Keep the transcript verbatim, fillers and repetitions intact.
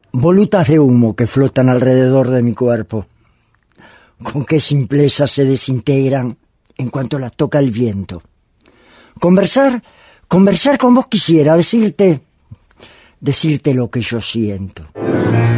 volutas de humo que flotan alrededor de mi cuerpo. Con qué simpleza se desintegran en cuanto las toca el viento. Conversar, conversar con vos quisiera, decirte, decirte lo que yo siento.